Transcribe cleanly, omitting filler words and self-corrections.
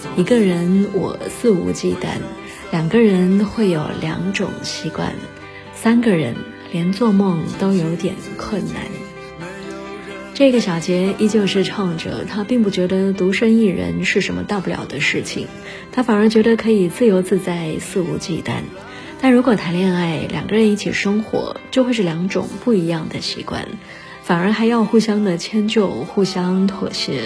一个人我肆无忌惮，两个人会有两种习惯，三个人连做梦都有点困难。这个小节依旧是唱着，他并不觉得独身一人是什么大不了的事情，他反而觉得可以自由自在，肆无忌惮。但如果谈恋爱，两个人一起生活，就会是两种不一样的习惯，反而还要互相的迁就，互相妥协。